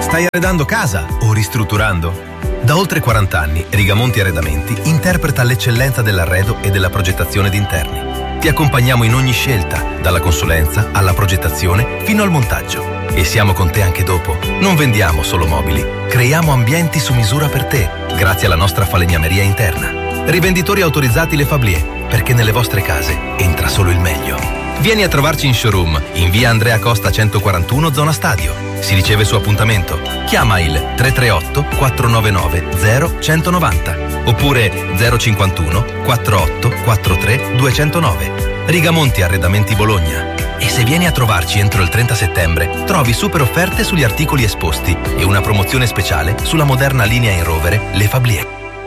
Stai arredando casa o ristrutturando? Da oltre 40 anni, Rigamonti Arredamenti interpreta l'eccellenza dell'arredo e della progettazione d'interni. Ti accompagniamo in ogni scelta, dalla consulenza alla progettazione fino al montaggio. E siamo con te anche dopo. Non vendiamo solo mobili, creiamo ambienti su misura per te, grazie alla nostra falegnameria interna. Rivenditori autorizzati Le Fablier, perché nelle vostre case entra solo il meglio. Vieni a trovarci in showroom, in via Andrea Costa 141, zona Stadio. Si riceve su appuntamento. Chiama il 338 499 0190 oppure 051 48 43 209. Rigamonti Arredamenti Bologna. E se vieni a trovarci entro il 30 settembre, trovi super offerte sugli articoli esposti e una promozione speciale sulla moderna linea in rovere Le Fablier.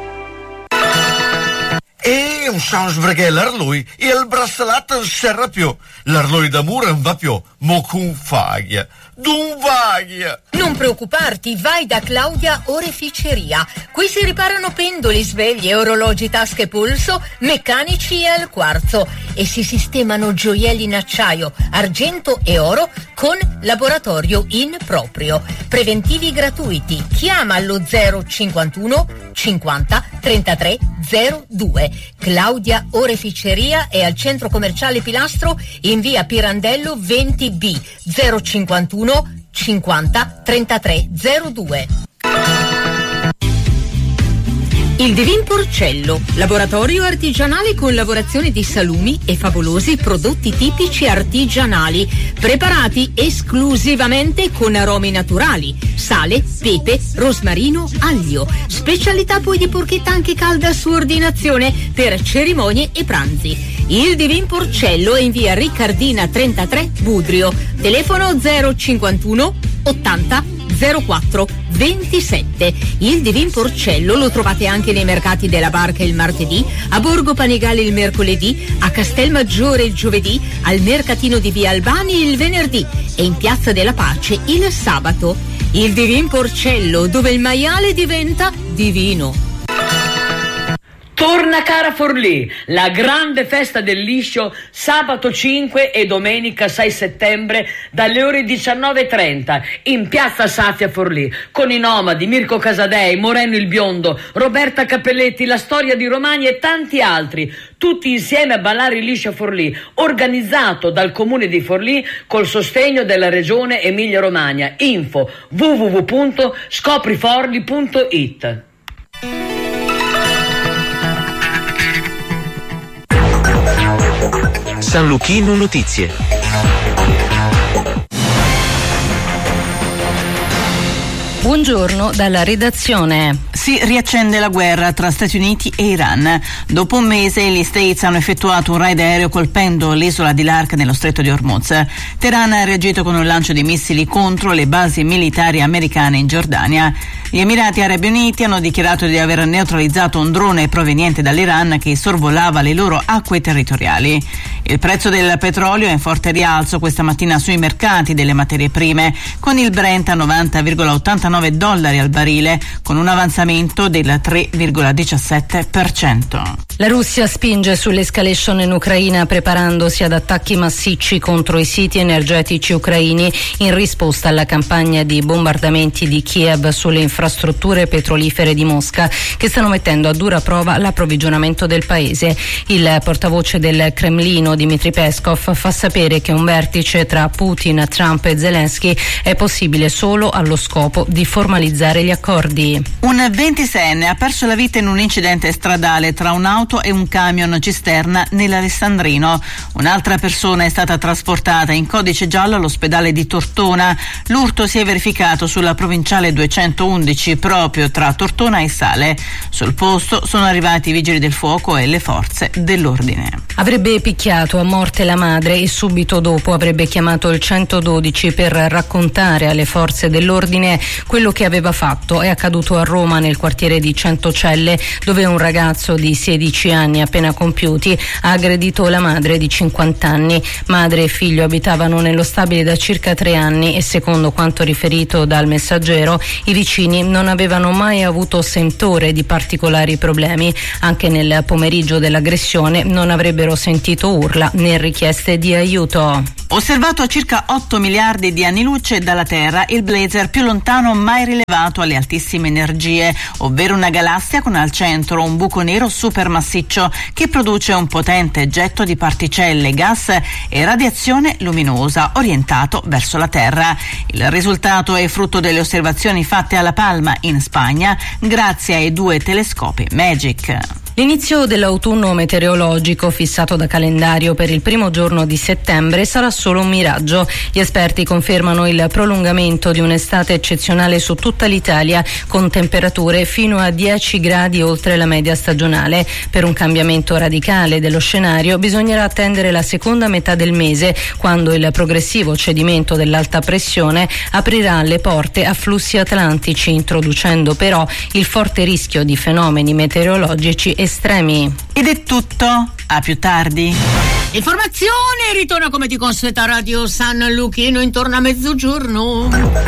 E un sounds perché l'arlui e il braccialetto non serra più. L'arlui d'amore non va più, mo con faglia. D'un vaglia. Non preoccuparti, vai da Claudia Oreficeria. Qui si riparano pendoli, sveglie, orologi, tasche polso, meccanici e al quarzo. E si sistemano gioielli in acciaio, argento e oro con laboratorio in proprio. Preventivi gratuiti. Chiama allo 051 50 33 02. Claudia Oreficeria è al centro commerciale Pilastro in via Pirandello 20B 051 50 33 02. Il Divin Porcello, laboratorio artigianale con lavorazione di salumi e favolosi prodotti tipici artigianali, preparati esclusivamente con aromi naturali, sale, pepe, rosmarino, aglio. Specialità poi di porchetta anche calda su ordinazione per cerimonie e pranzi. Il Divin Porcello è in via Riccardina 33 Budrio, telefono 051 80 04 27. Il Divin Porcello lo trovate anche nei mercati della Barca il martedì, a Borgo Panigale il mercoledì, a Castelmaggiore il giovedì, al mercatino di via Albani il venerdì e in Piazza della Pace il sabato. Il Divin Porcello, dove il maiale diventa divino. Torna Cara Forlì, la grande festa del liscio sabato 5 e domenica 6 settembre dalle ore 19:30 in piazza Safia Forlì con i nomadi Mirko Casadei, Moreno il Biondo, Roberta Cappelletti, la storia di Romagna e tanti altri, tutti insieme a ballare il liscio a Forlì, organizzato dal comune di Forlì col sostegno della regione Emilia Romagna. Info www.scopriforli.it. San Luchino Notizie. Buongiorno dalla redazione. Si riaccende la guerra tra Stati Uniti e Iran. Dopo un mese gli States hanno effettuato un raid aereo colpendo l'isola di Lark nello stretto di Hormuz. Teheran ha reagito con un lancio di missili contro le basi militari americane in Giordania. Gli Emirati Arabi Uniti hanno dichiarato di aver neutralizzato un drone proveniente dall'Iran che sorvolava le loro acque territoriali. Il prezzo del petrolio è in forte rialzo questa mattina sui mercati delle materie prime, con il Brent a $90,89 al barile, con un avanzamento del 3,17%. La Russia spinge sull'escalation in Ucraina preparandosi ad attacchi massicci contro i siti energetici ucraini in risposta alla campagna di bombardamenti di Kiev sulle infrastrutture petrolifere di Mosca che stanno mettendo a dura prova l'approvvigionamento del paese. Il portavoce del Cremlino Dmitry Peskov fa sapere che un vertice tra Putin, Trump e Zelensky è possibile solo allo scopo di formalizzare gli accordi. Un 26enne ha perso la vita in un incidente stradale tra un'auto e un camion cisterna nell'Alessandrino. Un'altra persona è stata trasportata in codice giallo all'ospedale di Tortona. L'urto si è verificato sulla provinciale 211 proprio tra Tortona e Sale. Sul posto sono arrivati i vigili del fuoco e le forze dell'ordine. Avrebbe picchiato a morte la madre e subito dopo avrebbe chiamato il 112 per raccontare alle forze dell'ordine quello che aveva fatto. È accaduto a Roma nel quartiere di Centocelle, dove un ragazzo di 16 anni appena compiuti ha aggredito la madre di 50 anni. Madre e figlio abitavano nello stabile da circa 3 anni e secondo quanto riferito dal Messaggero i vicini non avevano mai avuto sentore di particolari problemi. Anche nel pomeriggio dell'aggressione non avrebbero sentito urla né richieste di aiuto. Osservato a circa 8 miliardi di anni luce dalla Terra, il blazar più lontano mai rilevato alle altissime energie, ovvero una galassia con al centro un buco nero supermassiccio che produce un potente getto di particelle, gas e radiazione luminosa orientato verso la Terra. Il risultato è frutto delle osservazioni fatte a La Palma, in Spagna, grazie ai 2 telescopi MAGIC. L'inizio dell'autunno meteorologico fissato da calendario per il primo giorno di settembre sarà solo un miraggio. Gli esperti confermano il prolungamento di un'estate eccezionale su tutta l'Italia, con temperature fino a 10 gradi oltre la media stagionale. Per un cambiamento radicale dello scenario bisognerà attendere la seconda metà del mese, quando il progressivo cedimento dell'alta pressione aprirà le porte a flussi atlantici, introducendo però il forte rischio di fenomeni meteorologici estremi. Ed è tutto, a più tardi. Informazione ritorna come di consueto a Radio San Luchino intorno a mezzogiorno.